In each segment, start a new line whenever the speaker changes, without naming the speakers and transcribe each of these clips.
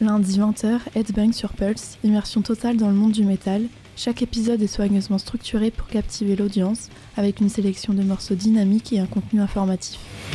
Lundi 20h, Headbang sur Pulse, immersion totale dans le monde du métal. Chaque épisode est soigneusement structuré pour captiver l'audience, avec une sélection de morceaux dynamiques et un contenu informatif.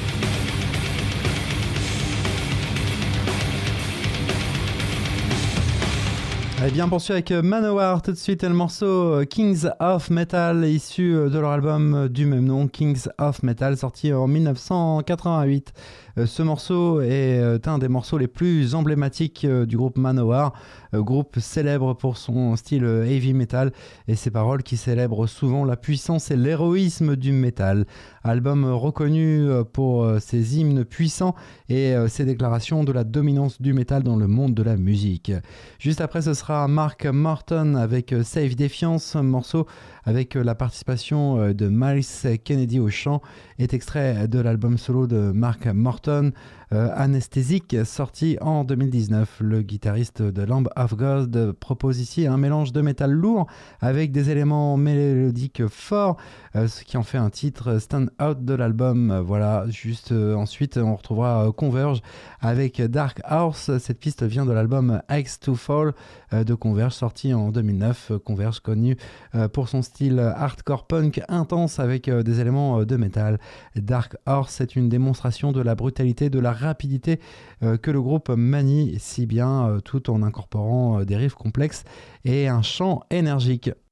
Allez, bien poursuivre avec Manowar tout de suite et le morceau Kings of Metal issu de leur album du même nom, Kings of Metal, sorti en 1988. Ce morceau est un des morceaux les plus emblématiques du groupe Manowar, groupe célèbre pour son style heavy metal et ses paroles qui célèbrent souvent la puissance et l'héroïsme du metal. Album reconnu pour ses hymnes puissants et ses déclarations de la dominance du metal dans le monde de la musique. Juste après, ce sera Mark Morton avec Save Defiance, un morceau avec la participation de Miles Kennedy au chant, est extrait de l'album solo de Mark Morton, Anesthésique, sorti en 2019. Le guitariste de Lamb of God propose ici un mélange de métal lourd avec des éléments mélodiques forts, ce qui en fait un titre stand out de l'album. Voilà, juste ensuite on retrouvera Converge avec Dark Horse. Cette piste vient de l'album Axe to Fall de Converge, sorti en 2009. Converge connu pour son style hardcore punk intense avec des éléments de métal. Dark Horse est une démonstration de la brutalité, de la rapidité que le groupe manie si bien, tout en incorporant des riffs complexes et un chant énergique.